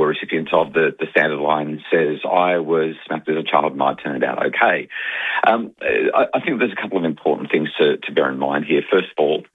recipient of the standard line says, I was smacked as a child and I turned out okay. I think there's a couple of important things to bear in mind here. First of all,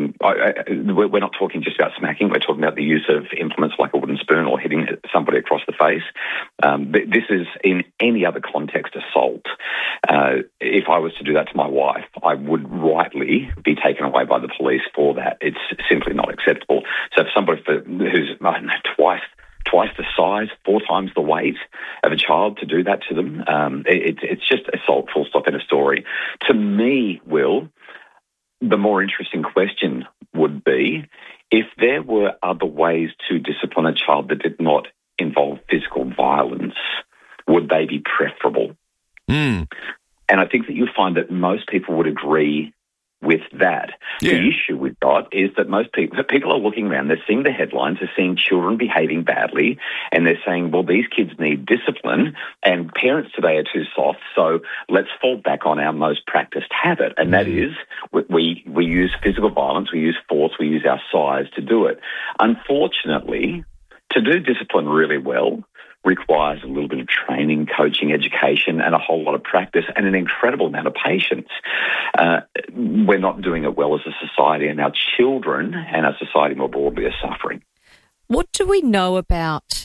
we're not talking just about smacking. We're talking about the use of implements like a wooden spoon or hitting somebody across the face. This is, in any other context, assault. If I was to do that to my wife, I would rightly be taken away by the police for that. It's simply not acceptable. So if somebody who's, I don't know, twice the size, 4 times the weight of a child to do that to them, it's just assault, full stop, in a story. To me, Will, the more interesting question would be if there were other ways to discipline a child that did not involve physical violence, would they be preferable? And I think that you'll find that most people would agree with that. Yeah. The issue we've got is that most people are looking around, they're seeing the headlines, they're seeing children behaving badly, and they're saying, well, these kids need discipline, and parents today are too soft, so let's fall back on our most practiced habit, and that is we use physical violence, we use force, we use our size to do it. Unfortunately, to do discipline really well requires a little bit of training, coaching, education, and a whole lot of practice and an incredible amount of patience. We're not doing it well as a society, and our children and our society more broadly are suffering. What do we know about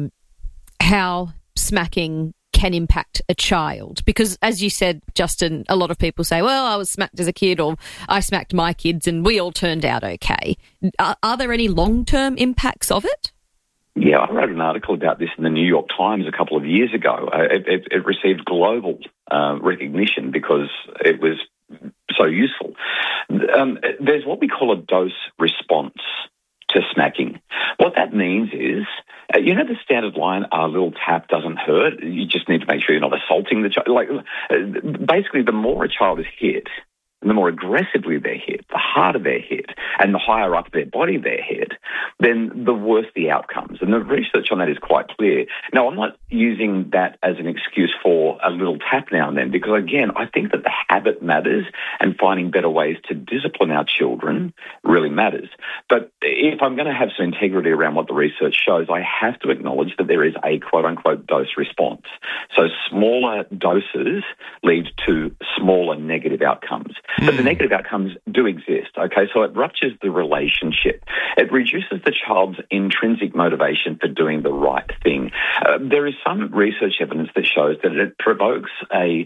how smacking can impact a child? Because, as you said, Justin, a lot of people say, well, I was smacked as a kid, or I smacked my kids and we all turned out okay. Are there any long-term impacts of it? Yeah, I wrote an article about this in the New York Times a couple of years ago. It received global recognition because it was so useful. There's what we call a dose response to smacking. What that means is, the standard line, a little tap doesn't hurt. You just need to make sure you're not assaulting the child. Basically, the more a child is hit, and the more aggressively they're hit, the harder they're hit, and the higher up their body they're hit, then the worse the outcomes. And the research on that is quite clear. Now, I'm not using that as an excuse for a little tap now and then, because, again, I think that the habit matters, and finding better ways to discipline our children really matters. But if I'm going to have some integrity around what the research shows, I have to acknowledge that there is a quote-unquote dose response. So smaller doses lead to smaller negative outcomes. But the negative outcomes do exist, okay? So it ruptures the relationship. It reduces the child's intrinsic motivation for doing the right thing. There is some research evidence that shows that it provokes a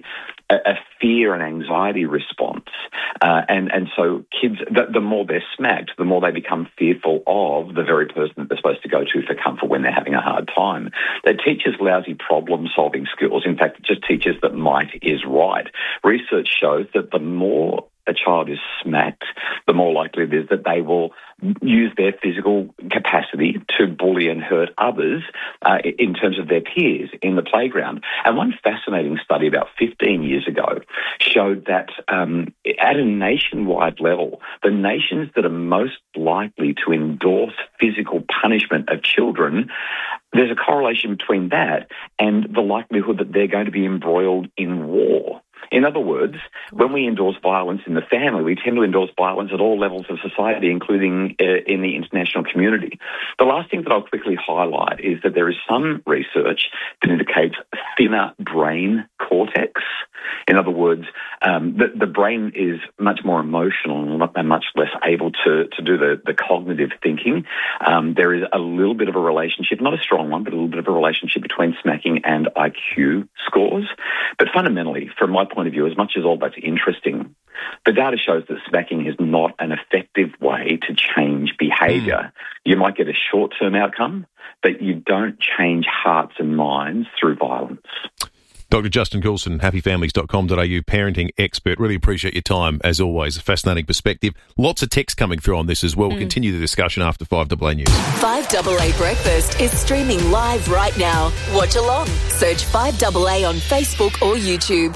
fear and anxiety response. And so kids, the more they're smacked, the more they become fearful of the very person that they're supposed to go to for comfort when they're having a hard time. That teaches lousy problem-solving skills. In fact, it just teaches that might is right. Research shows that the more a child is smacked, the more likely it is that they will use their physical capacity to bully and hurt others in terms of their peers in the playground. And one fascinating study about 15 years ago showed that at a nationwide level, the nations that are most likely to endorse physical punishment of children, there's a correlation between that and the likelihood that they're going to be embroiled in war. In other words, when we endorse violence in the family, we tend to endorse violence at all levels of society, including in the international community. The last thing that I'll quickly highlight is that there is some research that indicates thinner brain cortex. In other words, the brain is much more emotional and much less able to do the cognitive thinking. There is a little bit of a relationship, not a strong one, but a little bit of a relationship between smacking and IQ scores. But fundamentally, from my point of view, as much as all that's interesting, the data shows that smacking is not an effective way to change behaviour. You might get a short-term outcome, but you don't change hearts and minds through violence. Dr. Justin Coulson, happyfamilies.com.au, parenting expert. Really appreciate your time, as always. A fascinating perspective. Lots of text coming through on this as well. We'll continue the discussion after 5AA News. 5AA Breakfast is streaming live right now. Watch along. Search 5AA on Facebook or YouTube.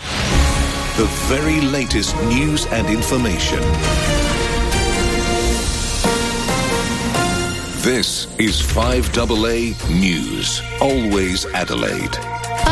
The very latest news and information. This is 5AA News. Always Adelaide.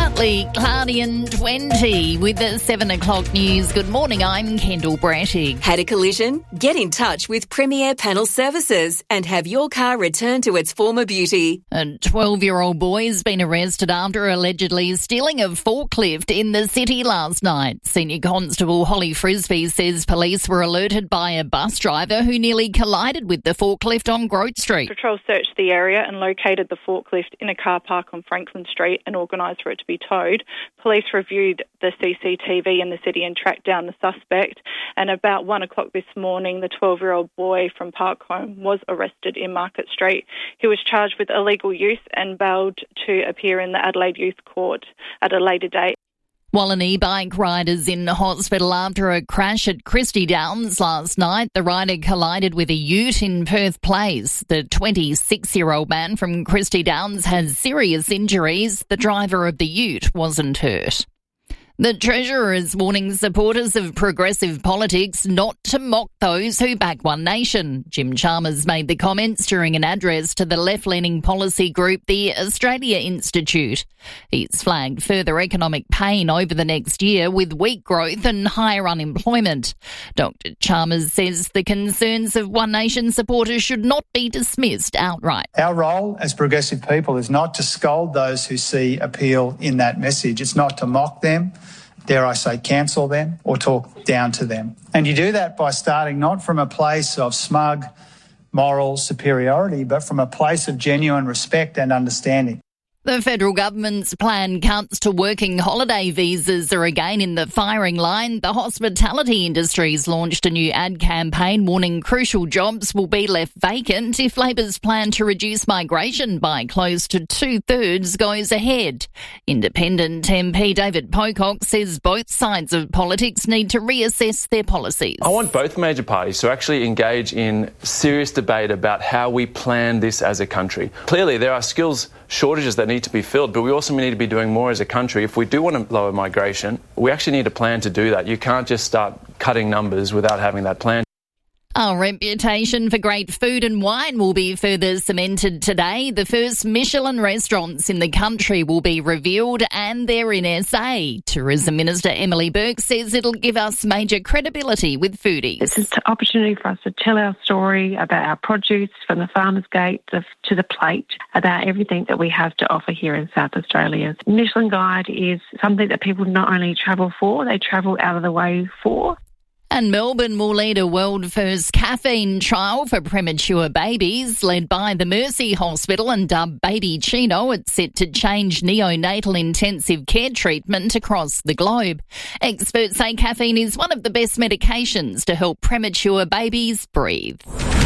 Partly cloudy and 20 with the 7 o'clock news. Good morning, I'm Kendall Brattig. Had a collision? Get in touch with Premier Panel Services and have your car returned to its former beauty. A 12-year-old boy has been arrested after allegedly stealing a forklift in the city last night. Senior Constable Holly Frisbee says police were alerted by a bus driver who nearly collided with the forklift on Grote Street. Patrol searched the area and located the forklift in a car park on Franklin Street and organised for it to be towed. Police reviewed the CCTV in the city and tracked down the suspect. And about 1 o'clock this morning, the 12-year-old boy from Parkholme was arrested in Market Street. He was charged with illegal use and bailed to appear in the Adelaide Youth Court at a later date. While an e-bike rider's in hospital after a crash at Christie Downs last night, the rider collided with a ute in Perth Place. The 26-year-old man from Christie Downs has serious injuries. The driver of the ute wasn't hurt. The Treasurer is warning supporters of progressive politics not to mock those who back One Nation. Jim Chalmers made the comments during an address to the left-leaning policy group, the Australia Institute. He's flagged further economic pain over the next year with weak growth and higher unemployment. Dr. Chalmers says the concerns of One Nation supporters should not be dismissed outright. Our role as progressive people is not to scold those who see appeal in that message. It's not to mock them, dare I say, cancel them or talk down to them. And you do that by starting not from a place of smug moral superiority, but from a place of genuine respect and understanding. The federal government's planned cuts to working holiday visas are again in the firing line. The hospitality industry's launched a new ad campaign warning crucial jobs will be left vacant if Labor's plan to reduce migration by close to 2/3 goes ahead. Independent MP David Pocock says both sides of politics need to reassess their policies. I want both major parties to actually engage in serious debate about how we plan this as a country. Clearly, there are skills shortages that need to be filled, but we also need to be doing more as a country. If we do want to lower migration, we actually need a plan to do that. You can't just start cutting numbers without having that plan. Our reputation for great food and wine will be further cemented today. The first Michelin restaurants in the country will be revealed and they're in SA. Tourism Minister Emily Burke says it'll give us major credibility with foodies. It's an opportunity for us to tell our story about our produce from the farmer's gate to the plate, about everything that we have to offer here in South Australia. Michelin Guide is something that people not only travel for, they travel out of the way for. And Melbourne will lead a world-first caffeine trial for premature babies, led by the Mercy Hospital and dubbed Baby Chino. It's set to change neonatal intensive care treatment across the globe. Experts say caffeine is one of the best medications to help premature babies breathe.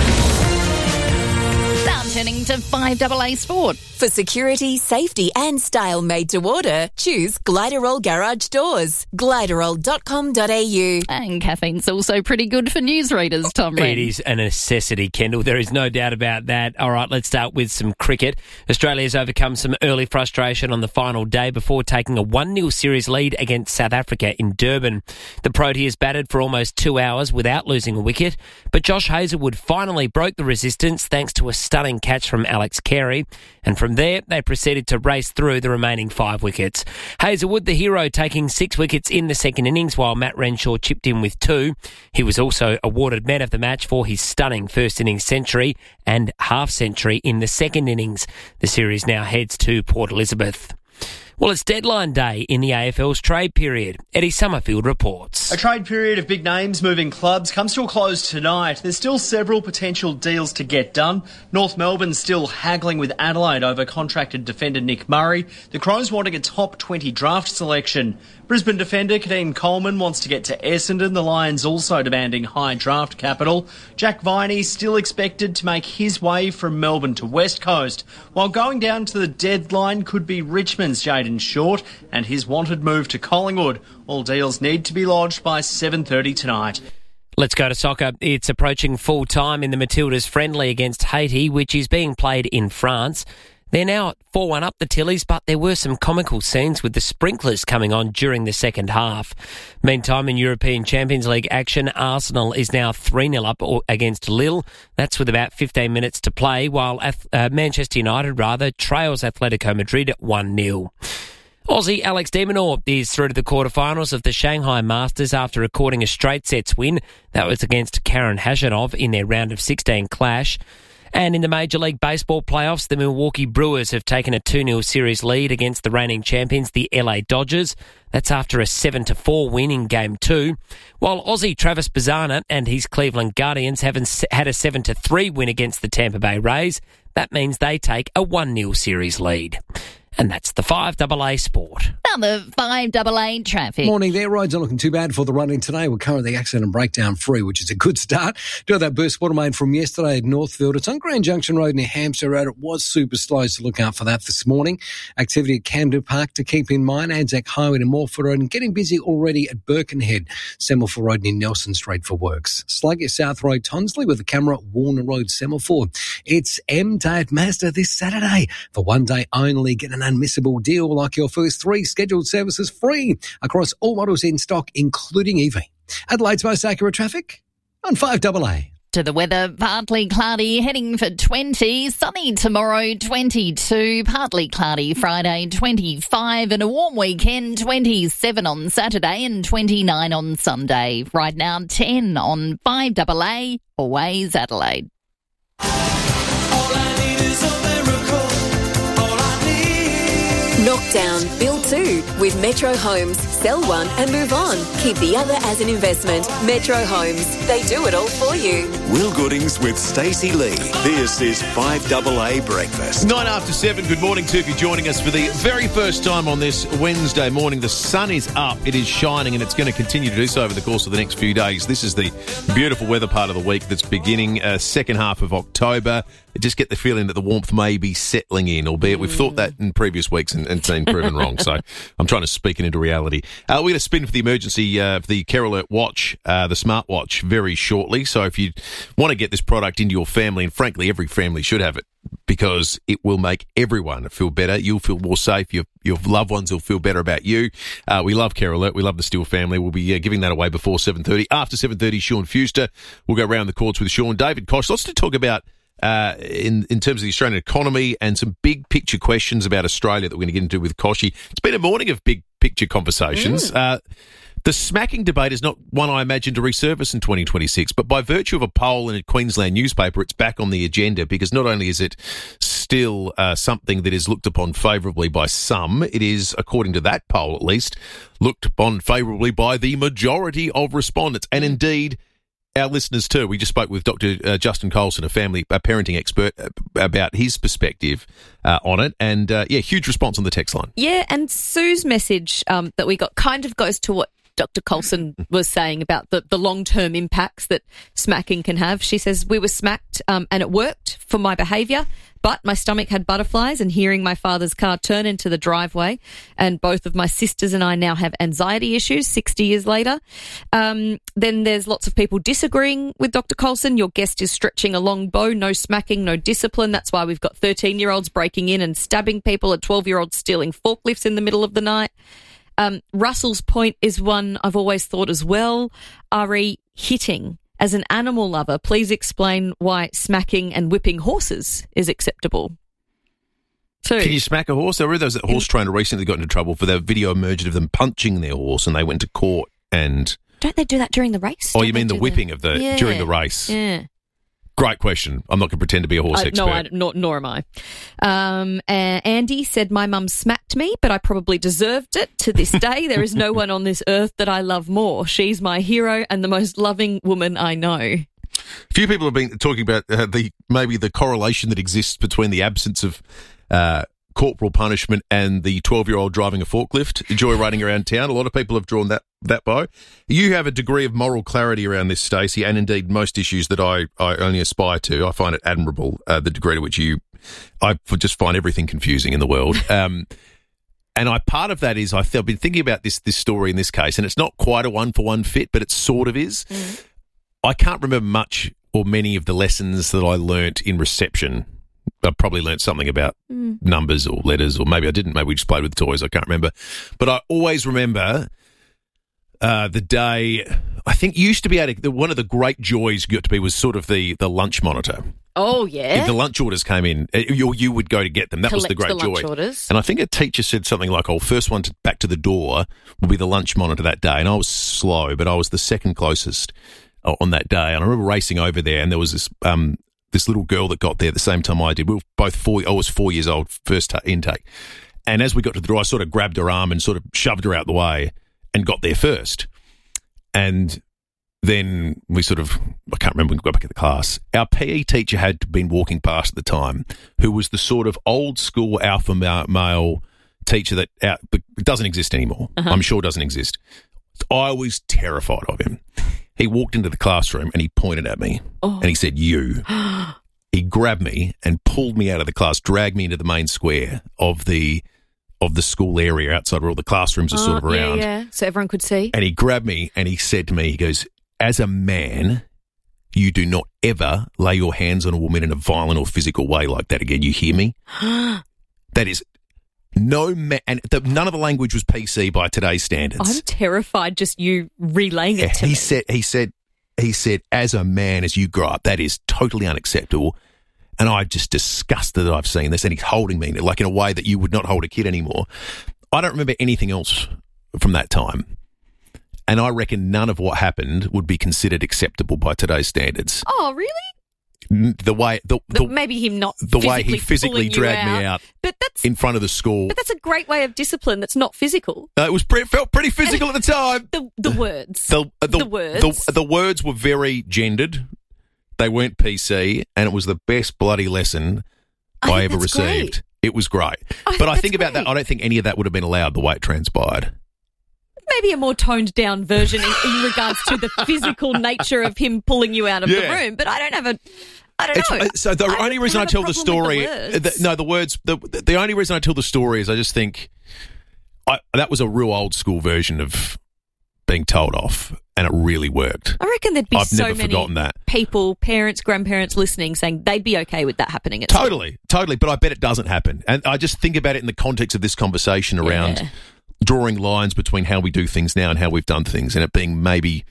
Now turning to 5AA Sport. For security, safety and style made to order, choose Gliderol Garage Doors. Gliderol.com.au. And caffeine's also pretty good for newsreaders, Tom Wren. It is a necessity, Kendall. There is no doubt about that. All right, let's start with some cricket. Australia's overcome some early frustration on the final day before taking a 1-0 series lead against South Africa in Durban. The Proteas batted for almost 2 hours without losing a wicket, but Josh Hazlewood finally broke the resistance thanks to a stunning catch from Alex Carey, and from there they proceeded to race through the remaining 5 wickets. Hazlewood, the hero, taking 6 wickets in the second innings while Matt Renshaw chipped in with 2. He was also awarded man of the match for his stunning first innings century and half century in the second innings. The series now heads to Port Elizabeth. Well, it's deadline day in the AFL's trade period. Eddie Summerfield reports. A trade period of big names moving clubs comes to a close tonight. There's still several potential deals to get done. North Melbourne's still haggling with Adelaide over contracted defender Nick Murray. The Crows wanting a top 20 draft selection. Brisbane defender Kadeem Coleman wants to get to Essendon. The Lions also demanding high draft capital. Jack Viney still expected to make his way from Melbourne to West Coast. While going down to the deadline could be Richmond's Jayden Short and his wanted move to Collingwood. All deals need to be lodged by 7:30 tonight. Let's go to soccer. It's approaching full time in the Matildas friendly against Haiti, which is being played in France. They're now at 4-1 up the Tillies, but there were some comical scenes with the sprinklers coming on during the second half. Meantime, in European Champions League action, Arsenal is now 3-0 up against Lille. That's with about 15 minutes to play, while Manchester United trails Atletico Madrid at 1-0. Aussie Alex de Minaur is through to the quarterfinals of the Shanghai Masters after recording a straight sets win. That was against Karen Khachanov in their round of 16 clash. And in the Major League Baseball playoffs, the Milwaukee Brewers have taken a 2-0 series lead against the reigning champions, the LA Dodgers. That's after a 7-4 win in Game 2. While Aussie Travis Bazzana and his Cleveland Guardians have had a 7-3 win against the Tampa Bay Rays. That means they take a 1-0 series lead. And that's the 5AA Sport. Now the 5AA traffic. Morning there. Roads aren't looking too bad for the run-in today. We're currently accident and breakdown free, which is a good start. Do have that burst water main from yesterday at Northfield. It's on Grand Junction Road near Hampshire Road. It was super slow, so look out for that this morning. Activity at Camden Park to keep in mind. Anzac Highway to Morford Road, and getting busy already at Birkenhead. Semaphore Road near Nelson Street for works. Sluggish South Road Tonsley with the camera at Warner Road Semaphore. It's M-Day at Mazda this Saturday. For one day only, get an unmissable deal like your first 3 scheduled services free across all models in stock, including EV. Adelaide's most accurate traffic on 5AA. To the weather, partly cloudy, heading for 20, sunny tomorrow, 22, partly cloudy Friday, 25, and a warm weekend, 27 on Saturday and 29 on Sunday. Right now, 10 on 5AA, always Adelaide. Knock down, build two with Metro Homes. Sell one and move on. Keep the other as an investment. Metro Homes. They do it all for you. Will Goodings with Stacey Lee. This is 5AA Breakfast. 9 after 7. Good morning to you if you're joining us for the very first time on this Wednesday morning. The sun is up. It is shining, and it's going to continue to do so over the course of the next few days. This is the beautiful weather part of the week that's beginning second half of October. I just get the feeling that the warmth may be settling in, albeit we've thought that in previous weeks and been proven wrong. So I'm trying to speak it into reality. We're going to spin for the emergency for the Care Alert watch, the smartwatch, very shortly. So if you want to get this product into your family, and frankly, every family should have it, because it will make everyone feel better. You'll feel more safe. Your loved ones will feel better about you. We love Care Alert. We love the Steele family. We'll be giving that away before 7:30. After 7:30, Sean Fuster. We'll go round the courts with Sean. David Koch. Lots to talk about in terms of the Australian economy, and some big picture questions about Australia that we're going to get into with Koshy. It's been a morning of big picture conversations. The smacking debate is not one I imagine to resurface in 2026, but by virtue of a poll in a Queensland newspaper, it's back on the agenda, because not only is it still something that is looked upon favourably by some, it is, according to that poll at least, looked upon favourably by the majority of respondents, and indeed our listeners too. We just spoke with Dr. Justin Colson, a parenting expert, about his perspective on it, and huge response on the text line. Yeah, and Sue's message that we got kind of goes to what Dr. Colson was saying about the long-term impacts that smacking can have. She says, we were smacked and it worked for my behaviour, but my stomach had butterflies, and hearing my father's car turn into the driveway, and both of my sisters and I now have anxiety issues 60 years later. Then there's lots of people disagreeing with Dr. Colson. Your guest is stretching a long bow, no smacking, no discipline. That's why we've got 13-year-olds breaking in and stabbing people, and 12-year-olds stealing forklifts in the middle of the night. Russell's point is one I've always thought as well. Ari, hitting. As an animal lover, please explain why smacking and whipping horses is acceptable. So, can you smack a horse? There were those horse trainer recently got into trouble for their video emerged of them punching their horse, and they went to court. And don't they do that during the race? Oh, you mean the whipping of the during the race? Yeah. Great question. I'm not going to pretend to be a horse expert. No, nor am I. Andy said, my mum smacked me, but I probably deserved it. To this day, there is no one on this earth that I love more. She's my hero and the most loving woman I know. A few people have been talking about maybe the correlation that exists between the absence of corporal punishment and the 12-year-old driving a forklift, joyriding around town. A lot of people have drawn that bow. You have a degree of moral clarity around this, Stacey, and indeed most issues that I only aspire to. I find it admirable, the degree to which I just find everything confusing in the world. And part of that is I've been thinking about this story in this case, and it's not quite a one-for-one fit, but it sort of is. Mm. I can't remember much or many of the lessons that I learnt in reception. I probably learnt something about numbers or letters, or maybe I didn't. Maybe we just played with toys. I can't remember. But I always remember the day, I think used to be one of the great joys got to be was sort of the lunch monitor. Oh, yeah. If the lunch orders came in, you would go to get them. That was the great Collect the lunch joy. orders. And I think a teacher said something like, first one back to the door will be the lunch monitor that day. And I was slow, but I was the second closest on that day. And I remember racing over there, and there was this little girl that got there at the same time I did. We were both 4. I was 4 years old, first intake. And as we got to the door, I sort of grabbed her arm and sort of shoved her out the way and got there first. And then we I can't remember when we got back in the class. Our PE teacher had been walking past at the time, who was the sort of old school alpha male teacher that doesn't exist anymore. Uh-huh. I'm sure doesn't exist. I was terrified of him. He walked into the classroom and he pointed at me and he said, "You." He grabbed me and pulled me out of the class, dragged me into the main square of the school area outside where all the classrooms are sort of around. Yeah, so everyone could see. And he grabbed me and he said to me, he goes, "As a man, you do not ever lay your hands on a woman in a violent or physical way like that again. You hear me?" That is no man, and none of the language was PC by today's standards. I'm terrified just you relaying it to me. He said, "As a man, as you grow up, that is totally unacceptable." And I'm just disgusted that I've seen this. And he's holding me like in a way that you would not hold a kid anymore. I don't remember anything else from that time. And I reckon none of what happened would be considered acceptable by today's standards. Oh, really? The way maybe him not the way he physically dragged me out, but that's in front of the school. But that's a great way of discipline. That's not physical. It felt pretty physical at the time. The words, the words were very gendered. They weren't PC, and it was the best bloody lesson I ever received. Great. It was great. But I think about that. I don't think any of that would have been allowed the way it transpired. Maybe a more toned down version in regards to the physical nature of him pulling you out of the room. But I don't know. So the only reason I tell the story, the only reason I tell the story is I just think that was a real old school version of being told off, and it really worked. I reckon there'd be I've so never many forgotten that. People, parents, grandparents listening saying they'd be okay with that happening at Totally. But I bet it doesn't happen. And I just think about it in the context of this conversation around drawing lines between how we do things now and how we've done things, and it being maybe,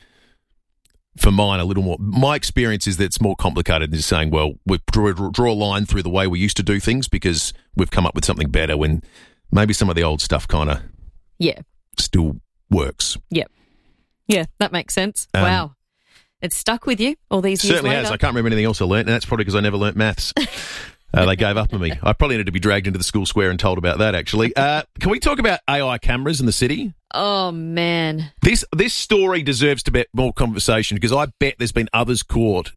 for mine, a little more. My experience is that it's more complicated than just saying, well, we draw a line through the way we used to do things because we've come up with something better, when maybe some of the old stuff kind of still works. Yep. Yeah, that makes sense. Wow. It's stuck with you all these years certainly later. Has. I can't remember anything else I learnt, and that's probably because I never learnt maths. They gave up on me. I probably needed to be dragged into the school square and told about that, actually. Can we talk about AI cameras in the city? Oh, man. This story deserves to get more conversation, because I bet there's been others caught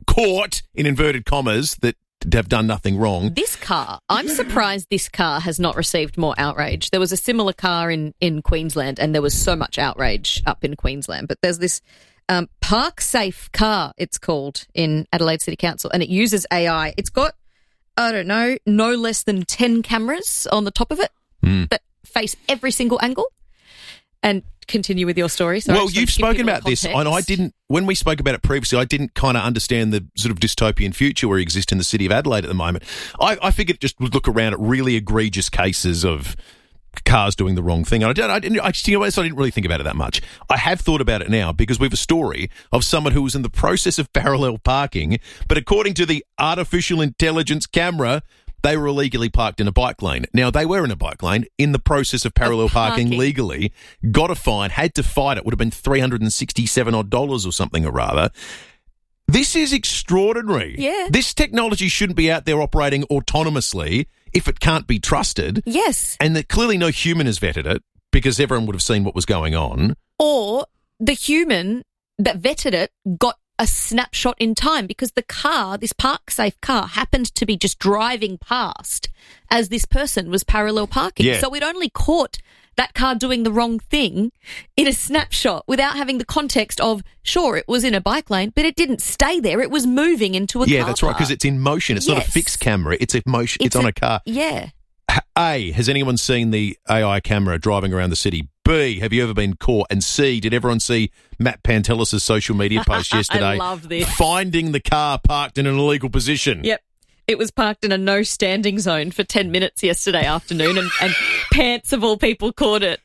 in inverted commas that have done nothing wrong. This car, I'm surprised this car has not received more outrage. There was a similar car in Queensland, and there was so much outrage up in Queensland. But there's this Park Safe car, it's called, in Adelaide City Council, and it uses AI. It's got, I don't know, no less than 10 cameras on the top of it that face every single angle. And continue with your story. So well, you've spoken about this, and I didn't. When we spoke about it previously, I didn't kind of understand the sort of dystopian future where it exists in the city of Adelaide at the moment. I figured just would look around at really egregious cases of cars doing the wrong thing. And I didn't really think about it that much. I have thought about it now, because we have a story of someone who was in the process of parallel parking, but according to the artificial intelligence camera, they were illegally parked in a bike lane. Now, they were in a bike lane in the process of parallel parking legally, got a fine, had to fight it, would have been $367 or something or rather. This is extraordinary. Yeah. This technology shouldn't be out there operating autonomously if it can't be trusted. Yes. And that clearly no human has vetted it, because everyone would have seen what was going on. Or the human that vetted it got a snapshot in time, because the car, this Park Safe car, happened to be just driving past as this person was parallel parking. Yeah. So it only caught that car doing the wrong thing in a snapshot without having the context of, sure, it was in a bike lane, but it didn't stay there. It was moving into a car. Yeah, that's right, because it's in motion. It's not a fixed camera. It's in motion. It's on a car. Yeah. A, has anyone seen the AI camera driving around the city? B, have you ever been caught? And C, did everyone see Matt Pantelis' social media post yesterday? I love this. Finding the car parked in an illegal position. Yep. It was parked in a no standing zone for 10 minutes yesterday afternoon, and Pants of all people caught it.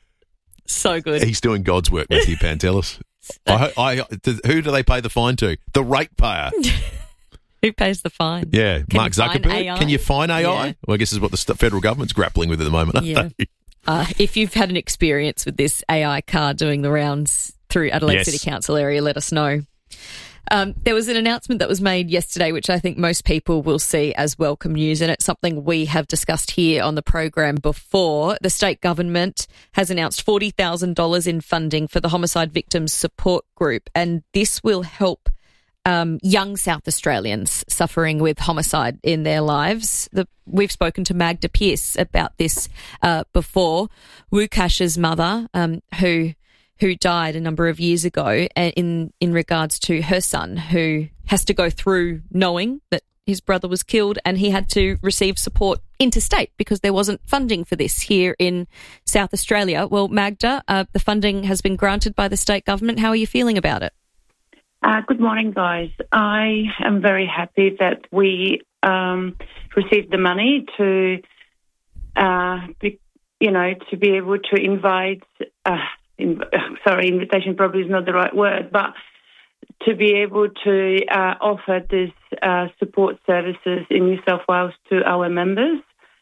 So good. He's doing God's work, Matthew Pantelis. Who do they pay the fine to? The ratepayer. Who pays the fine? Yeah, Can Mark you fine Zuckerberg. AI? Can you fine AI? Yeah. Well, I guess is what the federal government's grappling with at the moment, aren't they? If you've had an experience with this AI car doing the rounds through Adelaide City Council area, let us know. There was an announcement that was made yesterday, which I think most people will see as welcome news, and it's something we have discussed here on the program before. The state government has announced $40,000 in funding for the Homicide Victims Support Group, and this will help young South Australians suffering with homicide in their lives. We've spoken to Magda Pearce about this before. Wukash's mother, who died a number of years ago, in regards to her son, who has to go through knowing that his brother was killed and he had to receive support interstate because there wasn't funding for this here in South Australia. Well, Magda, the funding has been granted by the state government. How are you feeling about it? Good morning, guys. I am very happy that we received the money to be able to invite. Invitation probably is not the right word, but to be able to offer this support services in New South Wales to our members.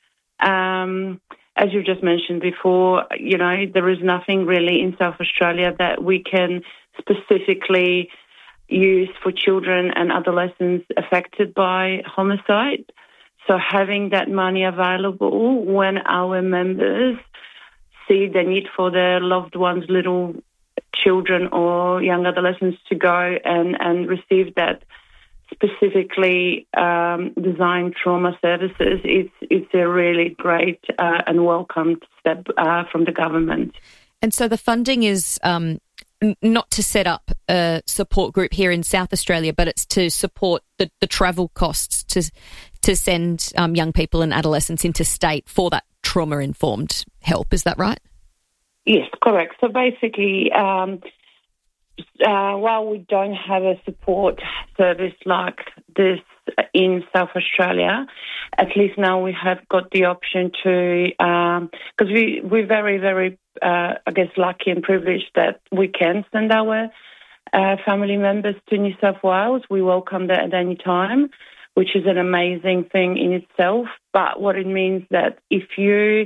As you just mentioned before, there is nothing really in South Australia that we can specifically use for children and adolescents affected by homicide. So having that money available when our members see the need for their loved ones, little children or young adolescents to go and receive that specifically designed trauma services, it's a really great and welcomed step from the government. And so the funding is not to set up a support group here in South Australia, but it's to support the travel costs to send young people and adolescents interstate for that trauma-informed help. Is that right? Yes, correct. So basically, while we don't have a support service like this in South Australia, at least now we have got the option to, because we're very, very, lucky and privileged that we can send our family members to New South Wales. We welcome that at any time, which is an amazing thing in itself. But what it means that if you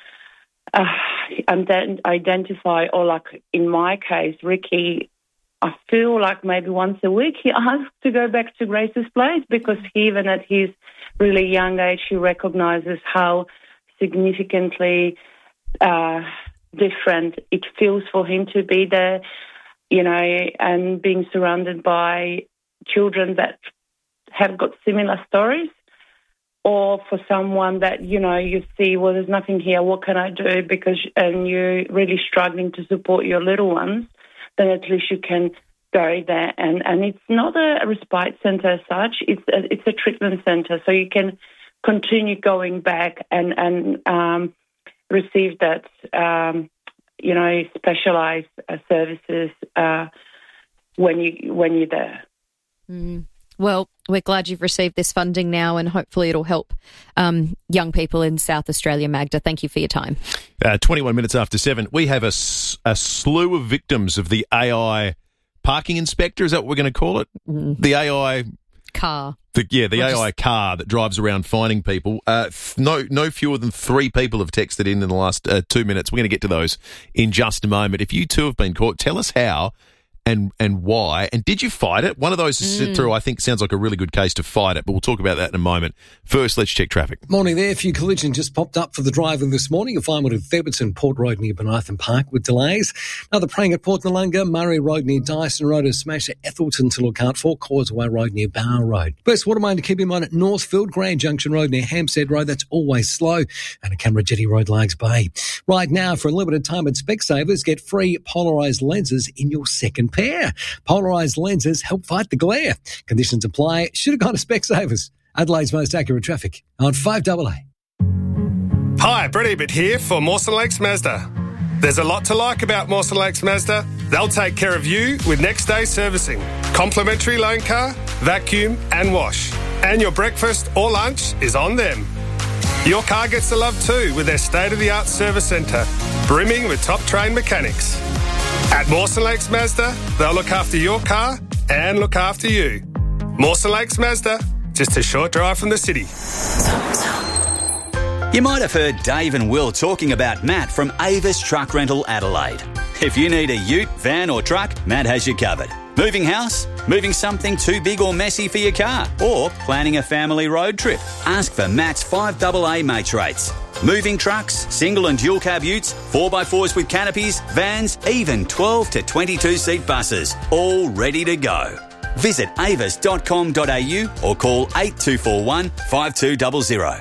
identify, or like in my case, Ricky, I feel like maybe once a week he asks to go back to Grace's place because even at his really young age, he recognises how significantly different it feels for him to be there, and being surrounded by children that have got similar stories, or for someone that, you see, well, there's nothing here, what can I do? And you're really struggling to support your little ones, then at least you can go there. And it's not a respite centre as such, it's a treatment centre. So you can continue going back and receive that, specialised services when you're there. Mm. Well, we're glad you've received this funding now, and hopefully it'll help young people in South Australia. Magda, thank you for your time. 21 minutes after 7, we have a slew of victims of the AI parking inspector. Is that what we're going to call it? Mm. The AI car. AI car that drives around finding people. No fewer than 3 people have texted in the last 2 minutes. We're going to get to those in just a moment. If you too have been caught, tell us how and why. And did you fight it? One of those to sit through, I think, sounds like a really good case to fight it, but we'll talk about that in a moment. First, let's check traffic. Morning there. A few collisions just popped up for the driver this morning. You'll find one at Theberton Port Road near Benathan Park with delays. Another praying at Port Noarlunga, Murray Road near Dyson Road, a smash at Ethelston to look out for, Causeway Road near Bower Road. Best water main to keep in mind at Northfield, Grand Junction Road near Hampstead Road, that's always slow, and at Canberra Jetty Road, Largs Bay. Right now, for a limited time at Specsavers, get free polarised lenses in your second pair. Polarised lenses help fight the glare. Conditions apply. Should have gone to Specsavers. Adelaide's most accurate traffic on 5AA. Hi, Brett Ebert here for Mawson Lakes Mazda. There's a lot to like about Mawson Lakes Mazda. They'll take care of you with next day servicing, complimentary loan car, vacuum and wash. And your breakfast or lunch is on them. Your car gets the love too with their state-of-the-art service centre, brimming with top-trained mechanics. At Mawson Lakes Mazda, they'll look after your car and look after you. Mawson Lakes Mazda, just a short drive from the city. You might have heard Dave and Will talking about Matt from Avis Truck Rental Adelaide. If you need a ute, van or truck, Matt has you covered. Moving house? Moving something too big or messy for your car? Or planning a family road trip? Ask for Matt's 5AA mates rates. Moving trucks, single and dual cab utes, 4x4s with canopies, vans, even 12 to 22 seat buses. All ready to go. Visit avis.com.au or call 8241 5200.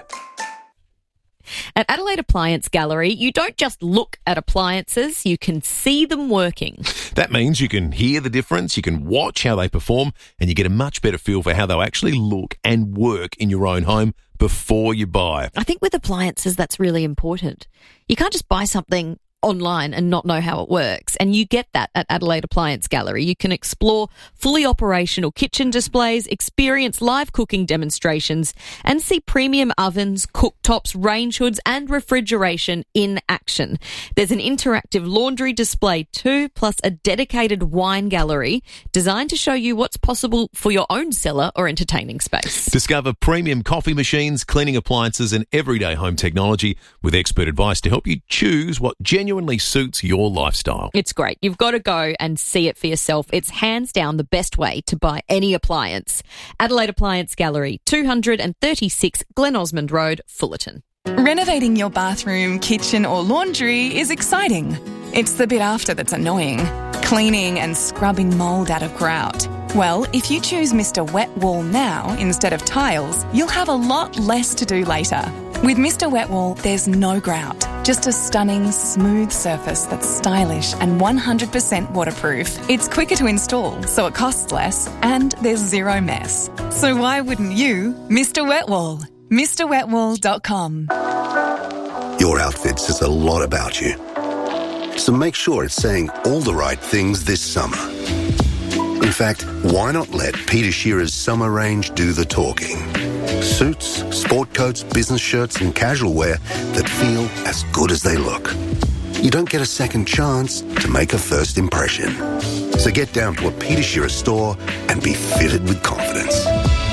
At Adelaide Appliance Gallery, you don't just look at appliances, you can see them working. That means you can hear the difference, you can watch how they perform, and you get a much better feel for how they'll actually look and work in your own home before you buy. I think with appliances, that's really important. You can't just buy something online and not know how it works. And you get that at Adelaide Appliance Gallery. You can explore fully operational kitchen displays, experience live cooking demonstrations, and see premium ovens, cooktops, range hoods, and refrigeration in action. There's an interactive laundry display too, plus a dedicated wine gallery designed to show you what's possible for your own cellar or entertaining space. Discover premium coffee machines, cleaning appliances, and everyday home technology with expert advice to help you choose what genuinely suits your lifestyle. It's great. You've got to go and see it for yourself. It's hands down the best way to buy any appliance. Adelaide Appliance Gallery, 236 Glen Osmond Road, Fullerton. Renovating your bathroom, kitchen or laundry is exciting. It's the bit after that's annoying. Cleaning and scrubbing mould out of grout. Well, if you choose Mr. Wet Wall now instead of tiles, you'll have a lot less to do later. With Mr. Wet Wall, there's no grout, just a stunning, smooth surface that's stylish and 100% waterproof. It's quicker to install, so it costs less, and there's zero mess. So why wouldn't you, Mr. Wet Wall? MrWetWall.com. Your outfit says a lot about you. So make sure it's saying all the right things this summer. In fact, why not let Peter Shearer's summer range do the talking? Suits, sport coats, business shirts and casual wear that feel as good as they look. You don't get a second chance to make a first impression. So get down to a Peter Shearer store and be fitted with confidence.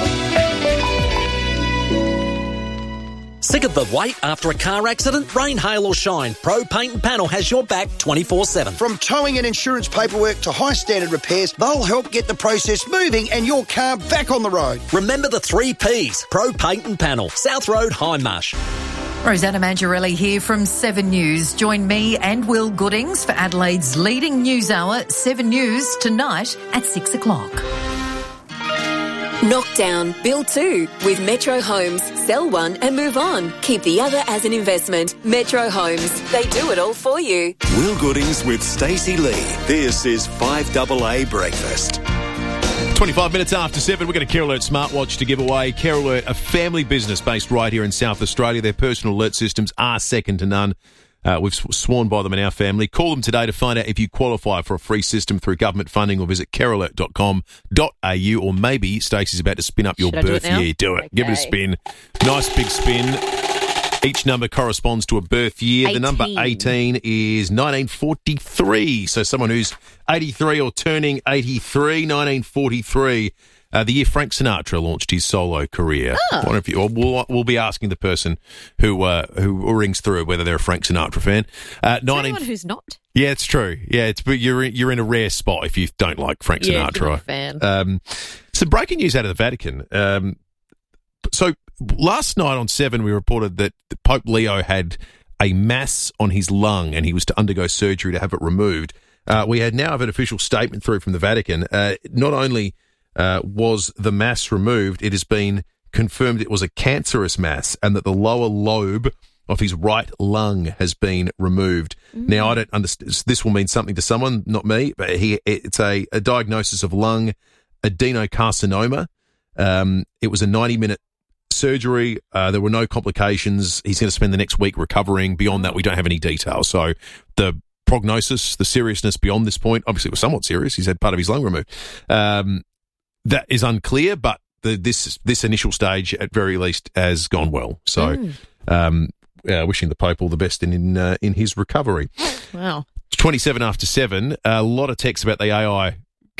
Sick of the wait after a car accident? Rain, hail or shine, Pro Paint and Panel has your back 24/7. From towing and insurance paperwork to high standard repairs, they'll help get the process moving and your car back on the road. Remember the 3 Ps, Pro Paint and Panel, South Road, Hindmarsh. Rosanna Mangiarelli here from 7 News. Join me and Will Goodings for Adelaide's leading news hour, 7 News, tonight at 6 o'clock. Knock down, build 2 with Metro Homes. Sell one and move on. Keep the other as an investment. Metro Homes. They do it all for you. Will Goodings with Stacey Lee. This is 5AA Breakfast. 25 minutes after 7, we've got a Care Alert smartwatch to give away. Care Alert, a family business based right here in South Australia. Their personal alert systems are second to none. We've sworn by them in our family. Call them today to find out if you qualify for a free system through government funding, or visit carealert.com.au, or maybe Stacey's about to spin up your birth year. Do it. Okay. Give it a spin. Nice big spin. Each number corresponds to a birth year. 18. The number 18 is 1943. So someone who's 83 or turning 83, 1943. The year Frank Sinatra launched his solo career. I wonder if we'll be asking the person who rings through whether they're a Frank Sinatra fan. Anyone who's not? Yeah, it's true. Yeah, but you're in a rare spot if you don't like Frank Sinatra. You're not a fan. Some breaking news out of the Vatican. So last night on 7, we reported that Pope Leo had a mass on his lung and he was to undergo surgery to have it removed. We now have an official statement through from the Vatican. Not only was the mass removed, it has been confirmed it was a cancerous mass and that the lower lobe of his right lung has been removed. Now, I don't understand. This will mean something to someone, not me, but it's a diagnosis of lung adenocarcinoma. It was a 90-minute surgery. There were no complications. He's going to spend the next week recovering. Beyond that, we don't have any details. So the prognosis, the seriousness beyond this point, obviously it was somewhat serious. He's had part of his lung removed. That is unclear, but this initial stage, at very least, has gone well. So, wishing the Pope all the best in his recovery. Wow. It's 27 after 7. A lot of text about the AI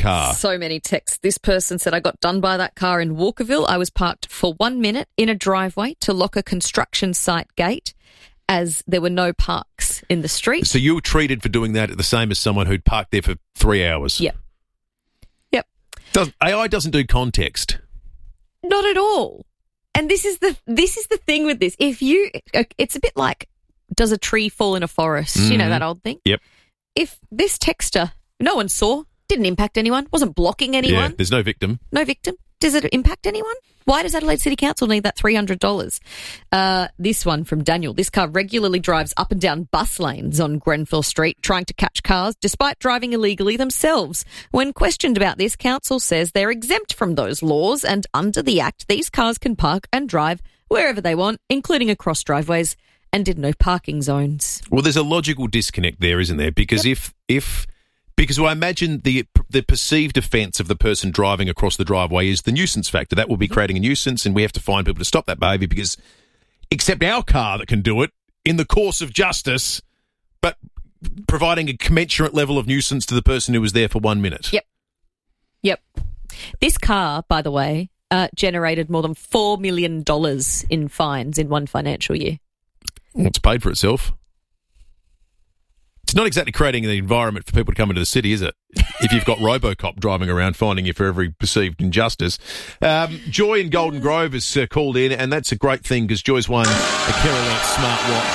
car. So many texts. This person said, I got done by that car in Walkerville. I was parked for 1 minute in a driveway to lock a construction site gate as there were no parks in the street. So you were treated for doing that the same as someone who'd parked there for 3 hours? Yep. AI doesn't do context. Not at all. And this is the thing with this. It's a bit like, does a tree fall in a forest? You know that old thing? Yep. If this texter, no one saw, didn't impact anyone, wasn't blocking anyone. Yeah, there's no victim. No victim. Does it impact anyone? Why does Adelaide City Council need that $300? This one from Daniel. This car regularly drives up and down bus lanes on Grenfell Street trying to catch cars despite driving illegally themselves. When questioned about this, Council says they're exempt from those laws and under the Act, these cars can park and drive wherever they want, including across driveways and in no parking zones. Well, there's a logical disconnect there, isn't there? Because because I imagine the perceived offence of the person driving across the driveway is the nuisance factor. That will be creating a nuisance, and we have to find people to stop that behaviour because except our car that can do it in the course of justice, but providing a commensurate level of nuisance to the person who was there for 1 minute. Yep. This car, by the way, generated more than $4 million in fines in one financial year. Well, it's paid for itself. It's not exactly creating the environment for people to come into the city, is it? If you've got RoboCop driving around finding you for every perceived injustice. Joy in Golden Grove has called in, and that's a great thing because Joy's won a Care Alert smartwatch.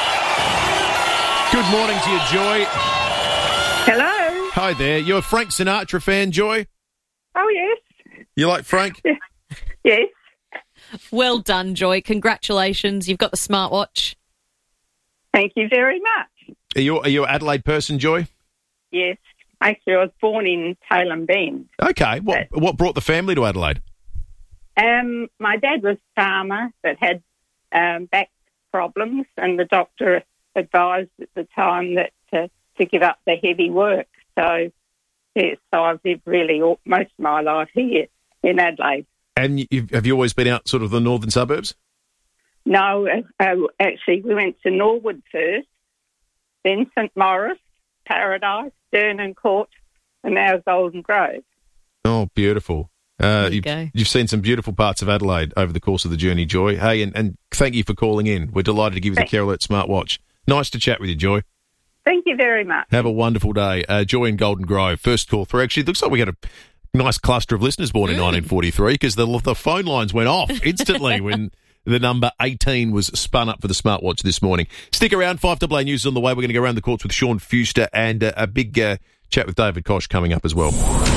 Good morning to you, Joy. Hello. Hi there. You're a Frank Sinatra fan, Joy? Oh, yes. You like Frank? Yes. Well done, Joy. Congratulations. You've got the smartwatch. Thank you very much. Are you an Adelaide person, Joy? Yes. Actually, I was born in Tailem Bend. Okay. What brought the family to Adelaide? My dad was a farmer that had back problems, and the doctor advised at the time that to give up the heavy work. So, yes, so I've lived really most of my life here in Adelaide. And have you always been out sort of the northern suburbs? No, actually, we went to Norwood first, then St Morris, Paradise, Durnan Court, and now Golden Grove. Oh, beautiful. You've seen some beautiful parts of Adelaide over the course of the journey, Joy. Hey, and thank you for calling in. We're delighted to give you the Care Alert smartwatch. Nice to chat with you, Joy. Thank you very much. Have a wonderful day. Joy in Golden Grove. First call through. Actually, it looks like we had a nice cluster of listeners born in 1943 because the phone lines went off instantly when the number 18 was spun up for the smartwatch this morning. Stick around. 5AA News is on the way. We're going to go around the courts with Sean Fuster and a big chat with David Koch coming up as well.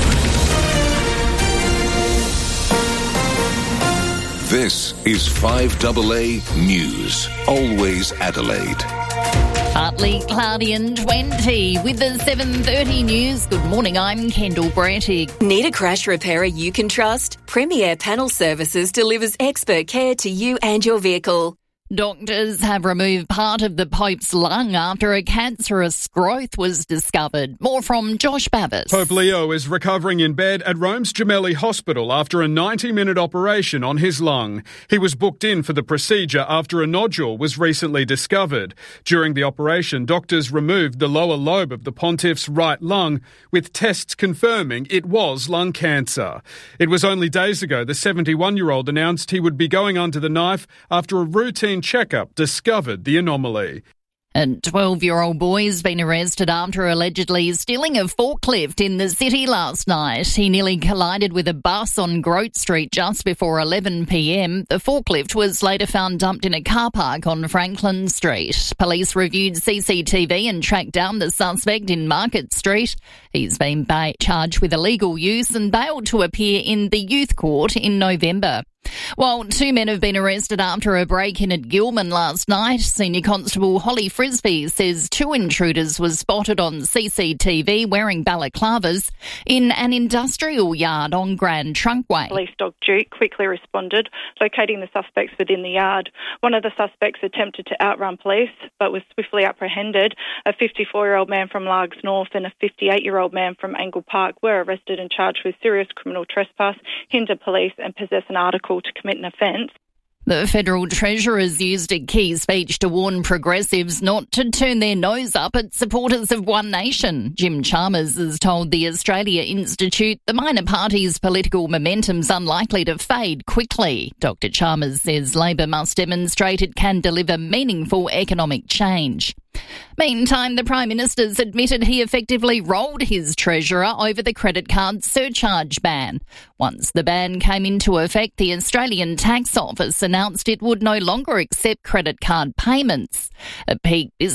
This is 5AA News. Always Adelaide. Partly cloudy and 20 with the 7:30 news. Good morning, I'm Kendall Brantig. Need a crash repairer you can trust? Premier Panel Services delivers expert care to you and your vehicle. Doctors have removed part of the Pope's lung after a cancerous growth was discovered. More from Josh Bavis. Pope Leo is recovering in bed at Rome's Gemelli Hospital after a 90-minute operation on his lung. He was booked in for the procedure after a nodule was recently discovered. During the operation, doctors removed the lower lobe of the pontiff's right lung, with tests confirming it was lung cancer. It was only days ago the 71-year-old announced he would be going under the knife after a routine checkup discovered the anomaly. A 12-year-old boy has been arrested after allegedly stealing a forklift in the city last night. He nearly collided with a bus on Grote Street just before 11 p.m. The forklift was later found dumped in a car park on Franklin Street. Police reviewed CCTV and tracked down the suspect in Market Street. He's been charged with illegal use and bailed to appear in the youth court in November. Well, 2 men have been arrested after a break-in at Gilman last night. Senior Constable Holly Frisbee says 2 intruders were spotted on CCTV wearing balaclavas in an industrial yard on Grand Trunkway. Police dog Duke quickly responded, locating the suspects within the yard. One of the suspects attempted to outrun police, but was swiftly apprehended. A 54-year-old man from Largs North and a 58-year-old man from Angle Park were arrested and charged with serious criminal trespass, hinder police and possess an article to commit an offence. The Federal Treasurer's used a key speech to warn progressives not to turn their nose up at supporters of One Nation. Jim Chalmers has told the Australia Institute the minor party's political momentum's unlikely to fade quickly. Dr Chalmers says Labor must demonstrate it can deliver meaningful economic change. Meantime, the Prime Minister's admitted he effectively rolled his treasurer over the credit card surcharge ban. Once the ban came into effect, the Australian Tax Office announced it would no longer accept credit card payments. A peak business